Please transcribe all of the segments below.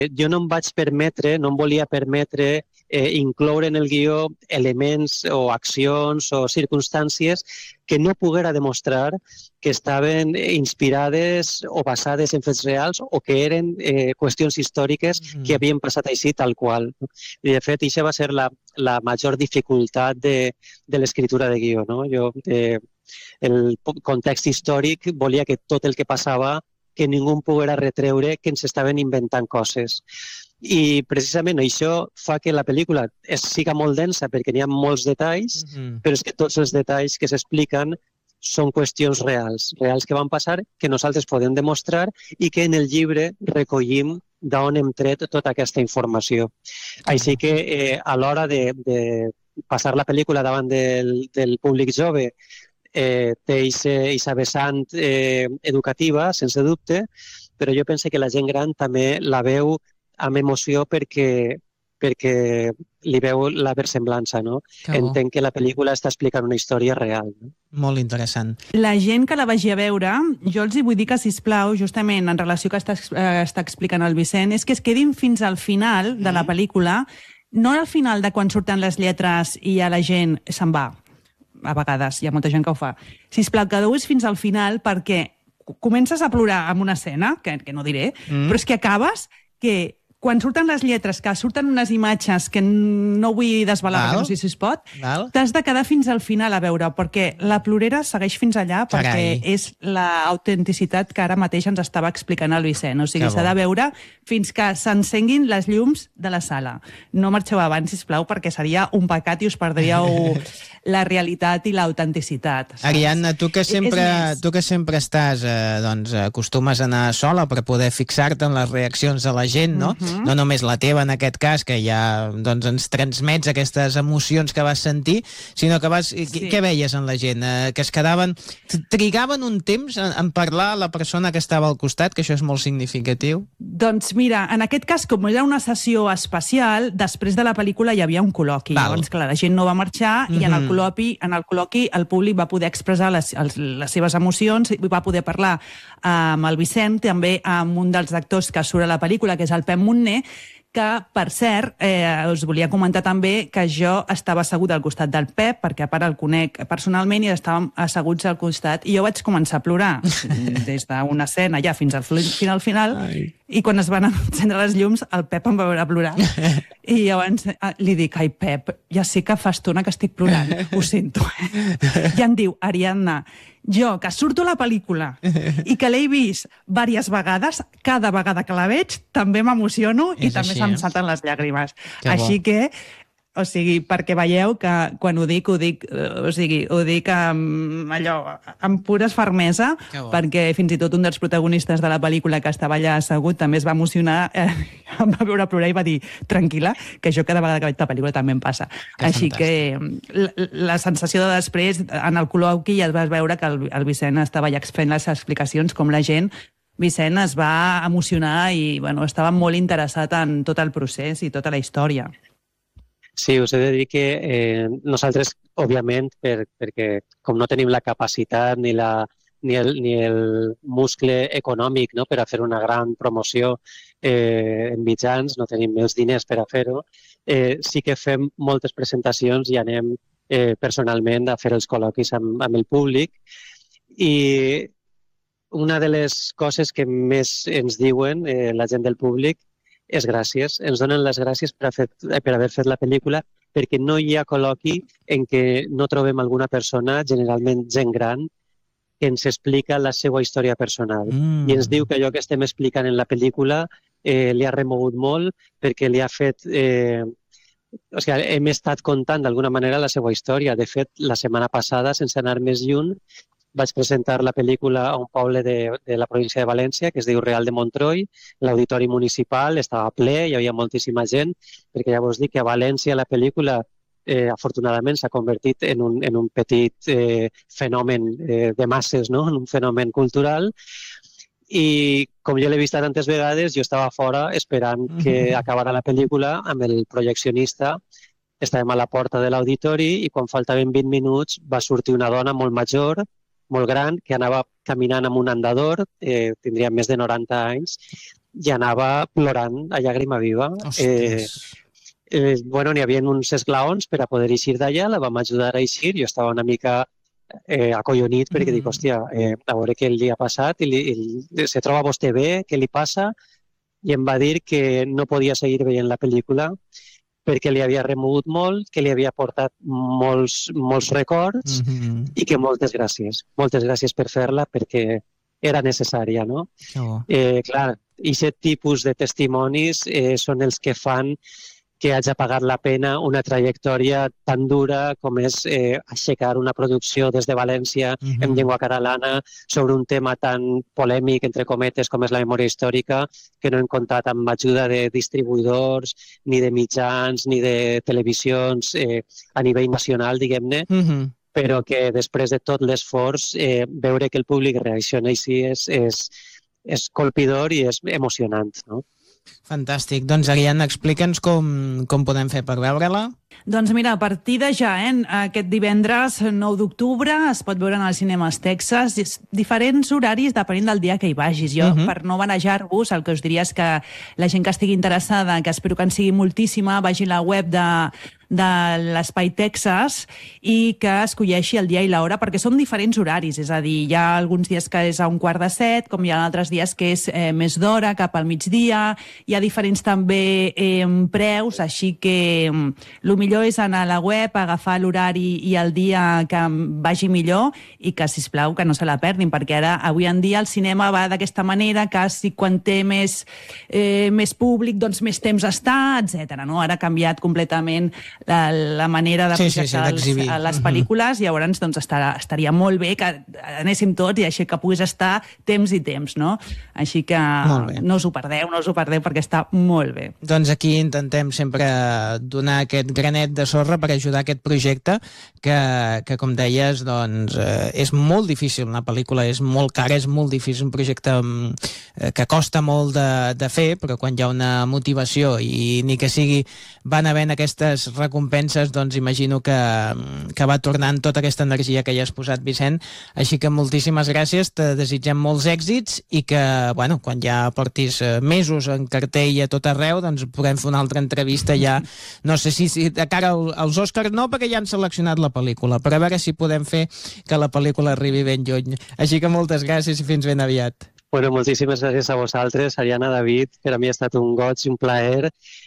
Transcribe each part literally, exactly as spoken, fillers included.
Jo no em vaig permetre, no em volia permetre eh, incloure en el guió elements o accions o circumstàncies que no poguera demostrar que estaven inspirades o basades en fets reals o que eren eh, qüestions històriques mm. que havien passat així tal qual. I, de fet, això va ser la, la major dificultat de, de l'escriptura de guió. No? Jo, eh, el context històric volia que tot el que passava que ningú poguera retreure que ens estaven inventant coses. I precisament això fa que la pel·lícula es siga molt densa perquè n'hi ha molts detalls, mm-hmm. però és que tots els detalls que s'expliquen són qüestions reals, reals que van passar, que nosaltres podem demostrar i que en el llibre recollim d'on hem tret tota aquesta informació. Mm-hmm. Així que eh, a l'hora de, de passar la pel·lícula davant del, del públic jove, Eh, té aquesta vessant eh, educativa, sense dubte, però jo penso que la gent gran també la veu amb emoció perquè, perquè li veu la versemblança, no? Entenc que la pel·lícula està explicant una història real. No? Molt interessant. La gent que la vagi a veure, jo els hi vull dir que, sisplau, justament en relació que està, eh, està explicant el Vicent, és que es quedin fins al final de la pel·lícula, no al final de quan surten les lletres i ja la gent se'n va, a vegades, hi ha molta gent que ho fa. Sisplau, que deuis fins al final perquè comences a plorar en una escena, que, que no diré, mm. però és que acabes que quan surten les lletres, que surten unes imatges que no vull desvelar, perquè no sé si es pot, t'has de quedar fins al final a veure, perquè la plorera segueix fins allà, perquè Carai. és l'autenticitat que ara mateix ens estava explicant el Vicent. O sigui, s'ha de veure fins que s'encenguin les llums de la sala. No marxeu abans, sisplau, perquè seria un pecat i us perdríeu la realitat i l'autenticitat. Ariadna, tu que sempre, tu que sempre estàs, eh, doncs, acostumes a anar sola per poder fixar-te en les reaccions de la gent, no? Uh-huh. No només la teva, en aquest cas, que ja doncs, ens transmets aquestes emocions que vas sentir, sinó que vas... Sí. Què veies en la gent? Eh, que es quedaven... Trigaven un temps en, en parlar a la persona que estava al costat, que això és molt significatiu? Doncs mira, en aquest cas, com era una sessió especial, després de la pel·lícula hi havia un col·loqui. Val. Llavors, clar, la gent no va marxar mm-hmm. i en el col·loqui, en el col·loqui el públic va poder expressar les, les, les seves emocions i va poder parlar amb el Vicent, també amb un dels actors que surt a la pel·lícula, que és el Pep Montner, que, per cert, eh, us volia comentar també que jo estava assegut al costat del Pep, perquè a part el conec personalment i estàvem asseguts al costat, i jo vaig començar a plorar des d'una escena ja fins al final final, Ai. i quan es van encendre les llums el Pep em va veure plorar i llavors li dic, ai Pep, ja sé que fa estona que estic plorant, ho sento. I em diu, Ariadna, jo, que surto a la pel·lícula i que l'he vist diverses vegades, cada vegada que la veig també m'emociono i també se'm salten les llàgrimes. Que Així bo. que, o sigui, perquè veieu que quan ho dic, ho dic, o sigui, ho dic amb allò, amb pura fermesa, perquè fins i tot un dels protagonistes de la pel·lícula que estava allà assegut també es va emocionar, eh, em va veure plorar i va dir, tranquil·la, que jo cada vegada que veig la pel·lícula també em passa. Que Així fantàstic. que la, la sensació de després, en el col·loqui ja vas veure que el, el Vicent estava ja fent les explicacions, com la gent Vicent es va emocionar i bueno, estava molt interessat en tot el procés i tota la història. Sí, us he de dir que eh, nosaltres, òbviament, per, perquè com no tenim la capacitat ni, la, ni, el, ni el muscle econòmic no, per a fer una gran promoció eh, en mitjans, no tenim els diners per a fer-ho, eh, sí que fem moltes presentacions i anem eh, personalment a fer els col·loquis amb, amb el públic. I una de les coses que més ens diuen eh, la gent del públic és gràcies. Ens donen les gràcies per, fer, per haver fet la pel·lícula, perquè no hi ha col·loqui en què no trobem alguna persona, generalment gent gran, que ens explica la seva història personal. Mm. I ens diu que allò que estem explicant en la pel·lícula eh, li ha remogut molt perquè li ha fet... Eh, o sigui, hem estat contant d'alguna manera la seva història. De fet, la setmana passada, sense anar més lluny, vaig presentar la pel·lícula a un poble de, de la província de València, que es diu Real de Montroi. L'auditori municipal estava ple, hi havia moltíssima gent, perquè ja vos dic que a València la pel·lícula, eh, afortunadament, s'ha convertit en un, en un petit eh, fenomen eh, de masses, no? En un fenomen cultural. I com jo l'he vist tantes vegades, jo estava fora esperant que acabara la pel·lícula amb el projeccionista. Estàvem a la porta de l'auditori i quan faltaven vint minuts va sortir una dona molt major, molt gran, que anava caminant amb un andador, eh, tindria més de noranta anys, i anava plorant a llàgrima viva. Eh, eh, bueno, n'hi havia uns esglaons per a poder eixir d'allà, la vam ajudar a eixir, jo estava una mica eh, acollonit perquè mm. dic, hòstia, eh, a veure què li ha passat, i li, i, se troba vostè bé, què li passa? I em va dir que no podia seguir veient la pel·lícula perquè li havia remogut molt, que li havia portat molts, molts records mm-hmm. i que moltes gràcies. Moltes gràcies per fer-la perquè era necessària, no? Oh. Eh, clar, aquest tipus de testimonis eh, són els que fan que hagi pagat la pena una trajectòria tan dura com és eh, aixecar una producció des de València mm-hmm. en llengua catalana sobre un tema tan polèmic, entre cometes, com és la memòria històrica, que no hem comptat amb ajuda de distribuïdors, ni de mitjans, ni de televisions eh, a nivell nacional, diguem-ne, mm-hmm. però que després de tot l'esforç, eh, veure que el públic reacciona així és, és, és colpidor i és emocionant, no? Fantàstic. Doncs, Ariadna, explica'ns com, com podem fer per veure-la. Doncs mira, a partir de ja, eh, aquest divendres nou d'octubre es pot veure en els cinemes Texas, diferents horaris depenent del dia que hi vagis. Jo, uh-huh. per no manejar-vos, el que us diria és que la gent que estigui interessada, que espero que en sigui moltíssima, vagi a la web de de l'Espai Texas i que escolleixi el dia i l'hora, perquè són diferents horaris, és a dir, hi ha alguns dies que és a un quart de set, com hi ha altres dies que és eh, més d'hora, cap al migdia, hi ha diferents també eh, preus, així que el millor és anar a la web, agafar l'horari i el dia que vagi millor i que, sisplau, que no se la perdin, perquè ara, avui en dia, el cinema va d'aquesta manera, que si quan té més, eh, més públic, doncs més temps està, etcètera. No? Ara ha canviat completament la, la manera de projectar sí, sí, sí, els, les pel·lícules i llavors doncs, estarà, estaria molt bé que anéssim tots i així que puguis estar temps i temps, no? Així que no us ho perdeu, no us ho perdeu perquè està molt bé. Doncs aquí intentem sempre donar aquest granet de sorra per ajudar aquest projecte que, que com deies, doncs, eh, és molt difícil, una pel·lícula és molt cara, és molt difícil, un projecte eh, que costa molt de, de fer, però quan hi ha una motivació i ni que sigui van havent aquestes recompenses, doncs imagino que, que va tornant tota aquesta energia que hi has posat, Vicent. Així que moltíssimes gràcies, te desitgem molts èxits i que, bueno, quan ja portis mesos en cartell a tot arreu, doncs podem fer una altra entrevista ja, no sé si, si de cara als Oscars no, perquè ja han seleccionat la pel·lícula, però a veure si podem fer que la pel·lícula arribi ben lluny. Així que moltes gràcies i fins ben aviat. Bueno, moltíssimes gràcies a vosaltres, Ariadna, David. Per a mi ha estat un goig i un plaer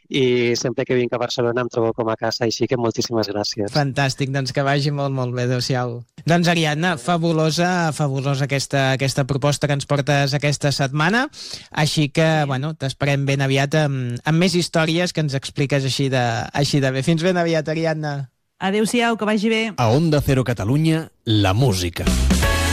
i sempre que vinc a Barcelona em trobo com a casa, així que moltíssimes gràcies. Fantàstic, doncs que vagi molt, molt bé. Adéu-siau. Doncs, Ariadna, fabulosa, fabulosa aquesta, aquesta proposta que ens portes aquesta setmana, així que, bueno, t'esperem ben aviat amb, amb més històries que ens expliques així de, així de bé. Fins ben aviat, Ariadna. Adéu-siau, que vagi bé. A Onda Cero Catalunya, la música.